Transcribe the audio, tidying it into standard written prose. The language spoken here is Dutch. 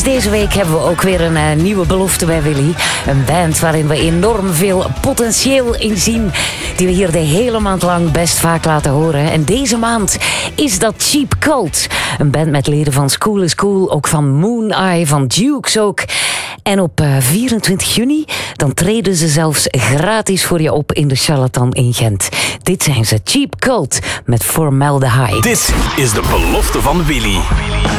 Sinds deze week hebben we ook weer een nieuwe belofte bij Willy. Een band waarin we enorm veel potentieel in zien, die we hier de hele maand lang best vaak laten horen. En deze maand is dat Cheap Cult. Een band met leden van School is Cool, ook van Moon Eye, van Dukes ook. En op 24 juni, dan treden ze zelfs gratis voor je op in de Charlatan in Gent. Dit zijn ze, Cheap Cult met Formaldehyde. Dit is de belofte van Willy.